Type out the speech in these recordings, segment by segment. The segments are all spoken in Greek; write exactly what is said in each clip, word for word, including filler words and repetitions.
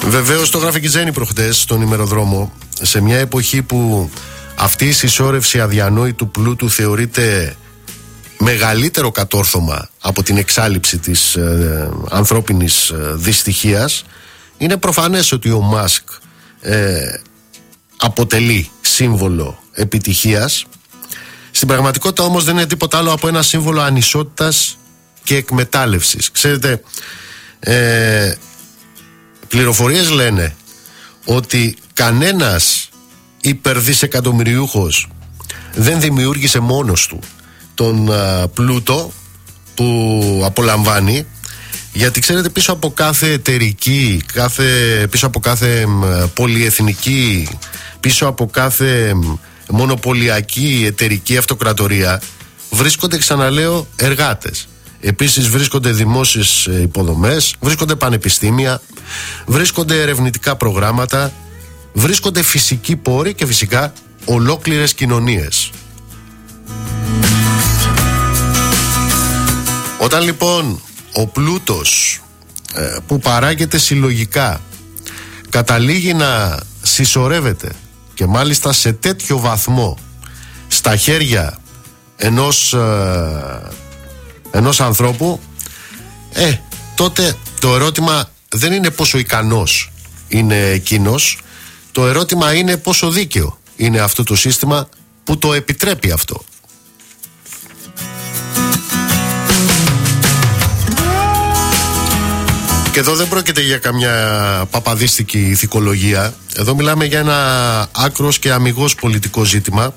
Βεβαίως το γράφει και η Τζέννη προχτές στον ημεροδρόμο. Σε μια εποχή που αυτή η συσσόρευση αδιανόητου πλούτου θεωρείται μεγαλύτερο κατόρθωμα από την εξάλειψη της ε, ανθρώπινης ε, δυστυχίας, είναι προφανές ότι ο Μάσκ ε, αποτελεί σύμβολο επιτυχίας. Στην πραγματικότητα όμως δεν είναι τίποτα άλλο από ένα σύμβολο ανισότητας και εκμετάλλευσης. Ξέρετε, ε, πληροφορίες λένε ότι κανένας υπερδισεκατομμυριούχος δεν δημιούργησε μόνος του τον α, πλούτο που απολαμβάνει, γιατί ξέρετε, πίσω από κάθε εταιρική, κάθε, πίσω από κάθε μ, πολυεθνική, πίσω από κάθε μ, μονοπωλιακή εταιρική αυτοκρατορία βρίσκονται, ξαναλέω, εργάτες. Επίσης βρίσκονται δημόσιες υποδομές, βρίσκονται πανεπιστήμια, βρίσκονται ερευνητικά προγράμματα, βρίσκονται φυσικοί πόροι και φυσικά ολόκληρες κοινωνίες. Όταν λοιπόν ο πλούτος ε, που παράγεται συλλογικά καταλήγει να συσσωρεύεται και μάλιστα σε τέτοιο βαθμό στα χέρια ενός, ε, ενός ανθρώπου, ε, τότε το ερώτημα δεν είναι πόσο ικανός είναι εκείνος, το ερώτημα είναι πόσο δίκαιο είναι αυτό το σύστημα που το επιτρέπει αυτό. Και εδώ δεν πρόκειται για καμιά παπαδίστικη ηθικολογία. Εδώ μιλάμε για ένα άκρος και αμιγώς πολιτικό ζήτημα.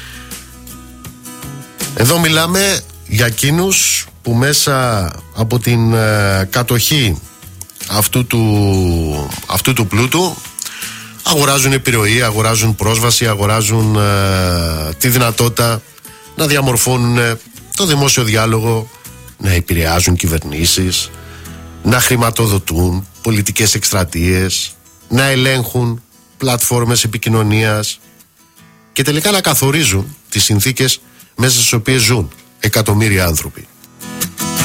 Εδώ μιλάμε για εκείνους που μέσα από την ε, κατοχή αυτού του, αυτού του πλούτου αγοράζουν επιρροή, αγοράζουν πρόσβαση, αγοράζουν ε, τη δυνατότητα να διαμορφώνουν ε, το δημόσιο διάλογο, να επηρεάζουν κυβερνήσεις, να χρηματοδοτούν πολιτικές εκστρατείες, να ελέγχουν πλατφόρμες επικοινωνίας και τελικά να καθορίζουν τις συνθήκες μέσα στις οποίες ζουν εκατομμύρια άνθρωποι.